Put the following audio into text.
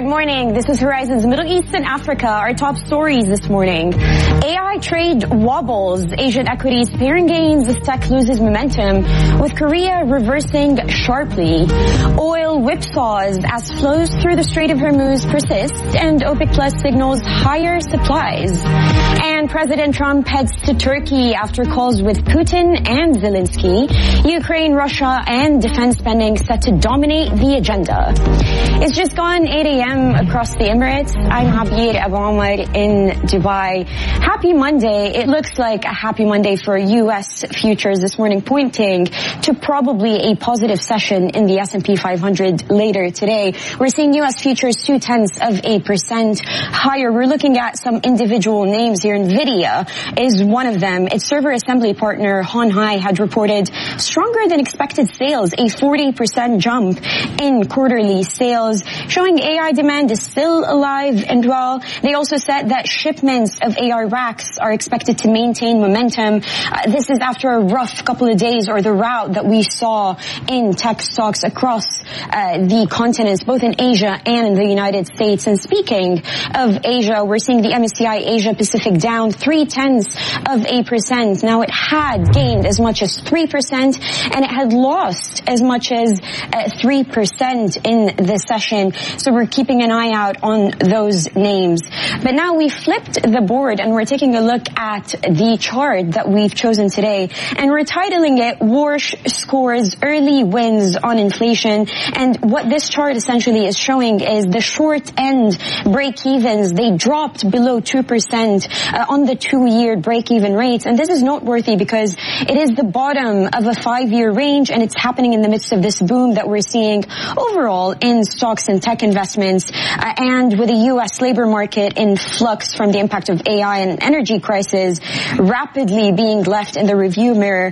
morning. This is Horizon's Middle East and Africa. Our top stories this morning. AI trade wobbles. Asian equities pairing gains as tech loses momentum, with Korea reversing sharply. Oil whipsaws as flows through the Strait of Hormuz persist, and OPEC Plus signals higher supplies. And President Trump heads to Turkey after calls with Putin and Zelensky. Ukraine, Russia, and defense spending set to dominate the agenda. It's just gone 8 a.m. across the Emirates. I'm Habir Abu Omar in Dubai. Happy Monday. It looks like a happy Monday for U.S. futures this morning, pointing to probably a positive session in the S&P 500 later today. We're seeing U.S. futures 0.2% higher. We're looking at some individual names here. NVIDIA is one of them. Its server assembly partner, Hon Hai, had reported stronger than expected sales, a 40% jump in quarterly sales, showing AI demand is still alive and well. They also said that shipments of AI racks are expected to maintain momentum. This is after a rough couple of days, or the rout that we saw in tech stocks across the continents, both in Asia and in the United States. And speaking of Asia, we're seeing the MSCI Asia Pacific down 0.3%. Now, it had gained as much as 3%, and it had lost as much as 3% in the session. So we're keeping an eye out on those names. But now we flipped the board and we're taking a look at the chart that we've chosen today. And we're titling it Warsh Scores Early Wins on Inflation. And what this chart essentially is showing is the short end break-evens. They dropped below 2% on the 2-year break-even rates. And this is noteworthy because it is the bottom of a 5-year range, and it's happening in the midst of this boom that we're seeing overall in stocks and tech investments, and with the U.S. labor market in flux from the impact of AI and energy crisis rapidly being left in the review mirror.